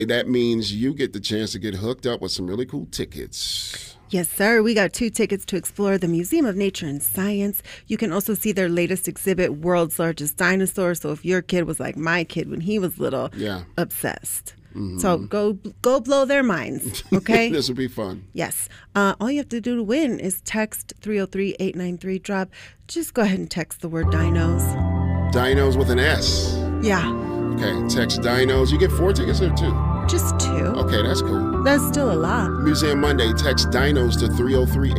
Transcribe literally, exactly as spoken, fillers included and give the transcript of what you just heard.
that means you get the chance to get hooked up with some really cool tickets. Yes, sir. We got two tickets to explore the Museum of Nature and Science. You can also see their latest exhibit, World's Largest Dinosaur. So if your kid was like my kid when he was little, yeah, obsessed. Mm-hmm. So go go blow their minds, okay? This will be fun. Yes. Uh, all you have to do to win is text three oh three, eight nine three, drop. Just go ahead and text the word dinos. Dinos with an S. Yeah. Okay, text dinos. You get four tickets or two? Just two. Okay, that's cool. That's still a lot. Museum Monday, text dinos to three oh three,